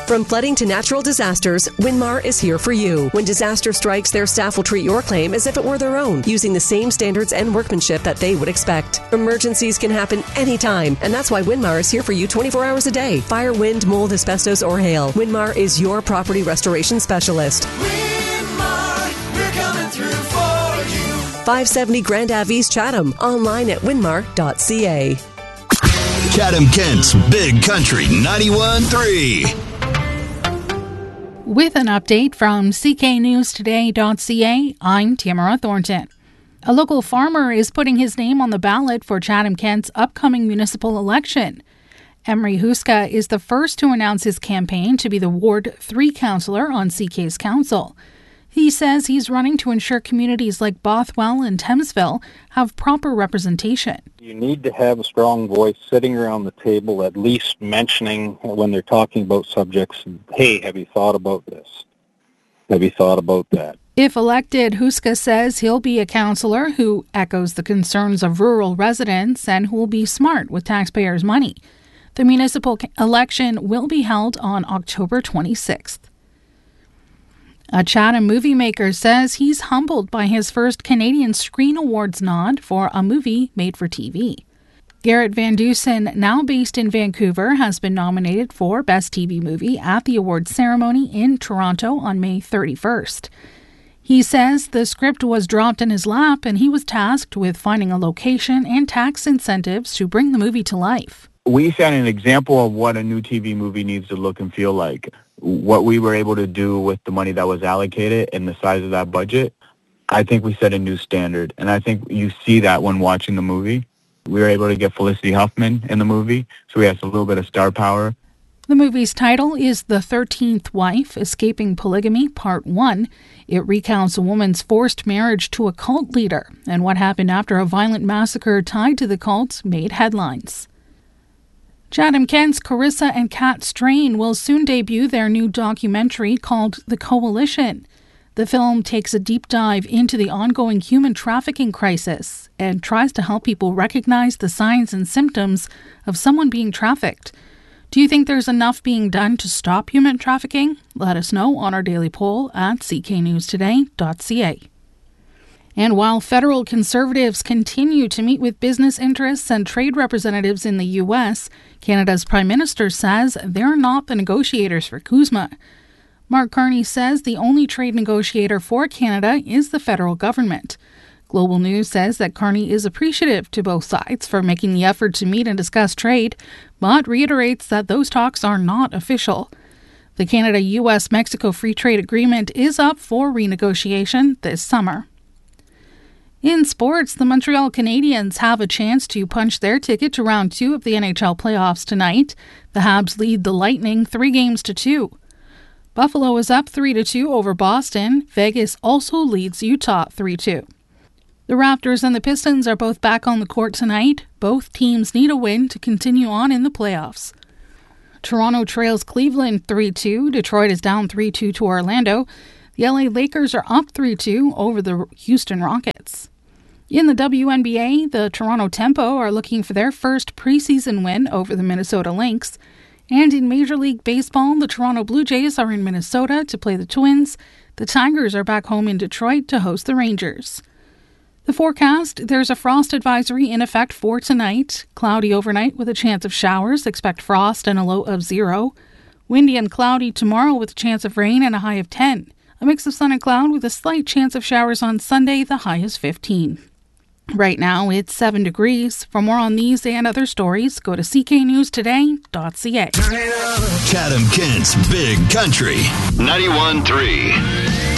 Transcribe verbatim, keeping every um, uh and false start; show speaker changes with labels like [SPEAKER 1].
[SPEAKER 1] From flooding to natural disasters, Winmar is here for you. When disaster strikes, their staff will treat your claim as if it were their own, using the same standards and workmanship that they would expect. Emergencies can happen anytime, and that's why Winmar is here for you twenty-four hours a day. Fire, wind, mold, asbestos, or hail. Winmar is your property restoration specialist.
[SPEAKER 2] Winmar, we're coming through for you.
[SPEAKER 1] five seventy Grand Ave East Chatham. Online at winmar dot c a.
[SPEAKER 3] Chatham Kent's Big Country ninety-one point three.
[SPEAKER 4] With an update from c k news today dot c a, I'm Tamara Thornton. A local farmer is putting his name on the ballot for Chatham Kent's upcoming municipal election. Emery Huska is the first to announce his campaign to be the Ward three councillor on C K's council. He says he's running to ensure communities like Bothwell and Thamesville have proper representation.
[SPEAKER 5] You need to have a strong voice sitting around the table, at least mentioning when they're talking about subjects, hey, have you thought about this? Have you thought about that?
[SPEAKER 4] If elected, Huska says he'll be a councillor who echoes the concerns of rural residents and who will be smart with taxpayers' money. The municipal election will be held on October twenty-sixth. A Chatham movie maker says he's humbled by his first Canadian Screen Awards nod for a movie made for T V. Garrett Van Dusen, now based in Vancouver, has been nominated for Best T V Movie at the awards ceremony in Toronto on May thirty-first. He says the script was dropped in his lap and he was tasked with finding a location and tax incentives to bring the movie to life.
[SPEAKER 6] We set an example of what a new T V movie needs to look and feel like. What we were able to do with the money that was allocated and the size of that budget, I think we set a new standard. And I think you see that when watching the movie. We were able to get Felicity Huffman in the movie, so we have a little bit of star power.
[SPEAKER 4] The movie's title is The thirteenth Wife, Escaping Polygamy, Part one. It recounts a woman's forced marriage to a cult leader and what happened after a violent massacre tied to the cult made headlines. Chatham Kent's Carissa and Kat Strain will soon debut their new documentary called The Coalition. The film takes a deep dive into the ongoing human trafficking crisis and tries to help people recognize the signs and symptoms of someone being trafficked. Do you think there's enough being done to stop human trafficking? Let us know on our daily poll at c k news today dot c a. And while federal conservatives continue to meet with business interests and trade representatives in the U S, Canada's Prime Minister says they're not the negotiators for CUSMA. Mark Carney says the only trade negotiator for Canada is the federal government. Global News says that Carney is appreciative to both sides for making the effort to meet and discuss trade, but reiterates that those talks are not official. The Canada-U S Mexico Free Trade Agreement is up for renegotiation this summer. In sports, the Montreal Canadiens have a chance to punch their ticket to round two of the N H L playoffs tonight. The Habs lead the Lightning three games to two. Buffalo is up three to two over Boston. Vegas also leads Utah three two. The Raptors and the Pistons are both back on the court tonight. Both teams need a win to continue on in the playoffs. Toronto trails Cleveland three two. Detroit is down three two to Orlando. The L A Lakers are up three two over the Houston Rockets. In the W N B A, the Toronto Tempo are looking for their first preseason win over the Minnesota Lynx. And in Major League Baseball, the Toronto Blue Jays are in Minnesota to play the Twins. The Tigers are back home in Detroit to host the Rangers. The forecast, there's a frost advisory in effect for tonight. Cloudy overnight with a chance of showers. Expect frost and a low of zero. Windy and cloudy tomorrow with a chance of rain and a high of ten. A mix of sun and cloud with a slight chance of showers on Sunday, the high is fifteen. Right now, it's seven degrees. For more on these and other stories, go to c k news today dot c a.
[SPEAKER 3] Chatham Kent's Big Country ninety-one point three.